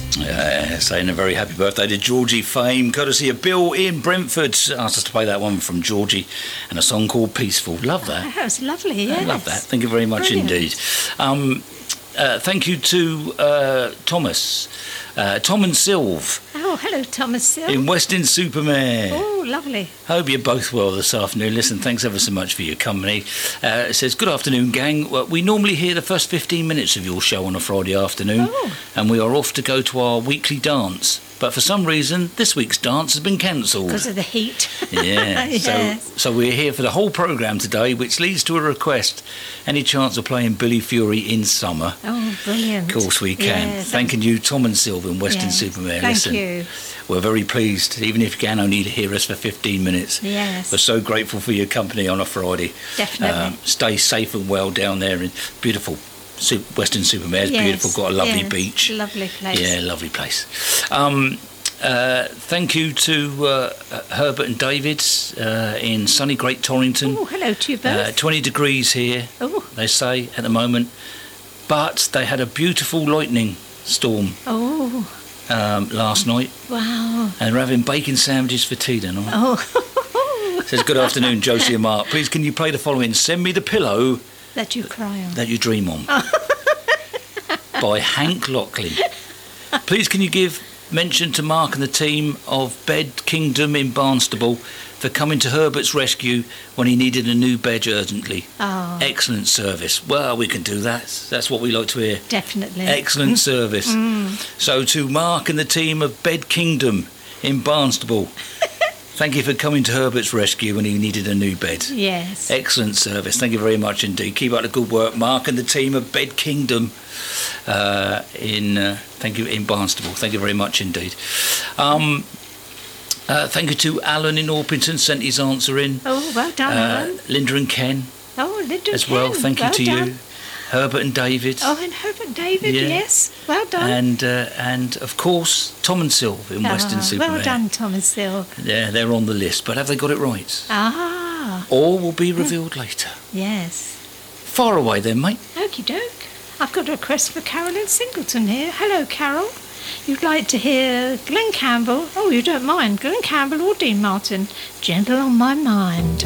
Saying a very happy birthday to Georgie Fame, courtesy of Bill in Brentford. Asked us to play that one from Georgie and a song called Peaceful. Love that. That was lovely, yes. I love that. Thank you very much indeed. Thank you to Thomas, Tom and Sylv. Oh, hello, Thomas Sylv. In Weston-super-Mare. Oh, lovely. Hope you're both well this afternoon. Listen, thanks ever so much for your company. It says, good afternoon, gang. Well, we normally hear the first 15 minutes of your show on a Friday afternoon, and we are off to go to our weekly dance. But for some reason, this week's dance has been cancelled. Because of the heat. Yeah. Yes. So we're here for the whole programme today, which leads to a request. Any chance of playing Billy Fury in summer? Oh, brilliant. Of course we can. Yes, Thanking you, Tom and Sylv in Weston-super-Mare. Thank Listen, you. we're very pleased, even if you can only hear us for 15 minutes. Yes. We're so grateful for your company on a Friday. Definitely. Stay safe and well down there in beautiful Weston-super-Mare. It's beautiful, got a lovely beach. Lovely place. Yeah, lovely place. Thank you to Herbert and David in sunny Great Torrington. Oh, hello to you both. 20 degrees here, they say, at the moment. But they had a beautiful lightning storm last night. Wow. And they're having bacon sandwiches for tea tonight. Oh. Says, good afternoon, Josie and Mark. Please, can you play the following? Send me the pillow that you cry on. That you dream on. By Hank Lockley. Please, can you give mention to Mark and the team of Bed Kingdom in Barnstaple for coming to Herbert's rescue when he needed a new bed urgently. Oh. Excellent service. Well, we can do that. That's what we like to hear. Definitely. Excellent service. So to Mark and the team of Bed Kingdom in Barnstaple, thank you for coming to Herbert's rescue when he needed a new bed. Yes. Excellent service. Thank you very much indeed. Keep up the good work, Mark and the team of Bed Kingdom in Barnstaple. Thank you very much indeed. Thank you to Alan in Orpington, sent his answer in. Oh, well done, Alan. Linda and Ken. Oh, Linda as well. Ken. Thank you well to done. you. Herbert and David. Oh, and Herbert and David, yes. Well done. And of course, Tom and Sylv in Weston-super-Mare. Well done, Tom and Sylv. Yeah, they're on the list, but have they got it right? Ah. All will be revealed later. Yes. Far away then, mate. Okie doke. I've got a request for Carolyn Singleton here. Hello, Carol. You'd like to hear Glenn Campbell. Oh, you don't mind. Glenn Campbell or Dean Martin. Gentle on My Mind.